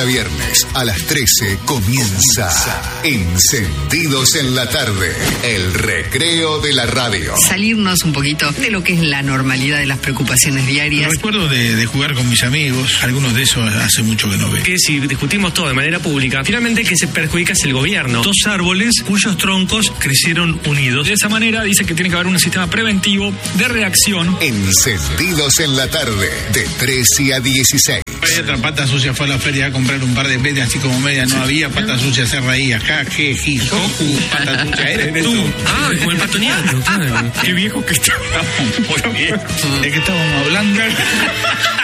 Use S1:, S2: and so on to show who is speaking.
S1: a viernes a las 13 comienza Encendidos en la Tarde, el recreo de la radio.
S2: Salirnos un poquito de lo que es la normalidad de las preocupaciones diarias.
S3: Recuerdo de jugar con mis amigos, algunos de esos hace mucho que no veo.
S4: Que si discutimos todo de manera pública, finalmente el que se perjudica es el gobierno.
S5: 2 árboles cuyos troncos crecieron unidos.
S6: De esa manera dice que tiene que haber un sistema preventivo de reacción.
S1: Encendidos en la Tarde, de 13 a 16.
S3: Hay otra pata sucia, fue a la feria a comprar un par de medias, así como medias no había, pata sucia se reía, acá, que, Goku, pata sucia, eres tú.
S4: Ah, como el Pato Niano, claro.
S6: Qué viejo que está.
S3: Muy bien. ¿De qué estábamos hablando?